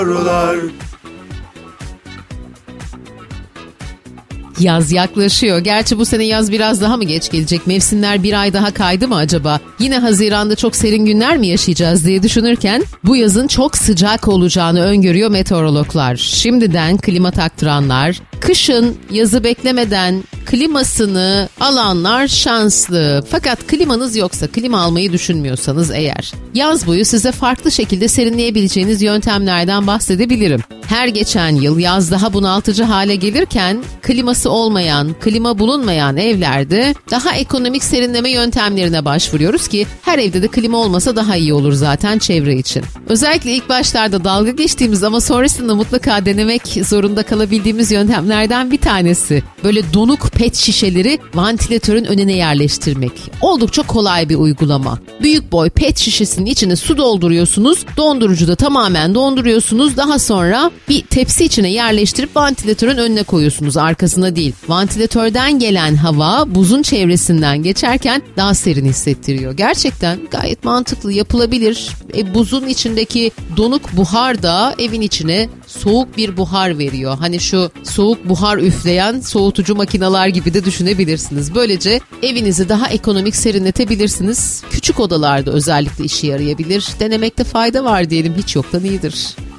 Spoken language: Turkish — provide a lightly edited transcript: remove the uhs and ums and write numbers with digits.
Yaz yaklaşıyor. Gerçi bu sene yaz biraz daha mı geç gelecek? Mevsimler bir ay daha kaydı mı acaba? Yine Haziran'da çok serin günler mi yaşayacağız diye düşünürken bu yazın çok sıcak olacağını öngörüyor meteorologlar. Şimdiden klima taktıranlar, kışın yazı beklemeden klimasını alanlar şanslı. Fakat klimanız yoksa, klima almayı düşünmüyorsanız eğer, yaz boyu size farklı şekilde serinleyebileceğiniz yöntemlerden bahsedebilirim. Her geçen yıl yaz daha bunaltıcı hale gelirken kliması olmayan, klima bulunmayan evlerde daha ekonomik serinleme yöntemlerine başvuruyoruz ki her evde de klima olmasa daha iyi olur zaten çevre için. Özellikle ilk başlarda dalga geçtiğimiz ama sonrasında mutlaka denemek zorunda kalabildiğimiz yöntemlerden bir tanesi. Böyle donuk pet şişeleri vantilatörün önüne yerleştirmek. Oldukça kolay bir uygulama. Büyük boy pet şişesinin içine su dolduruyorsunuz, dondurucuda tamamen donduruyorsunuz. Daha sonra bir tepsi içine yerleştirip vantilatörün önüne koyuyorsunuz, arkasına değil. Vantilatörden gelen hava buzun çevresinden geçerken daha serin hissettiriyor. Gerçekten gayet mantıklı, yapılabilir. Buzun içindeki donuk buhar da evin içine soğuk bir buhar veriyor. Hani şu soğuk buhar üfleyen soğutucu makineler gibi de düşünebilirsiniz. Böylece evinizi daha ekonomik serinletebilirsiniz. Küçük odalarda özellikle işe yarayabilir. Denemekte fayda var diyelim, hiç yoktan iyidir.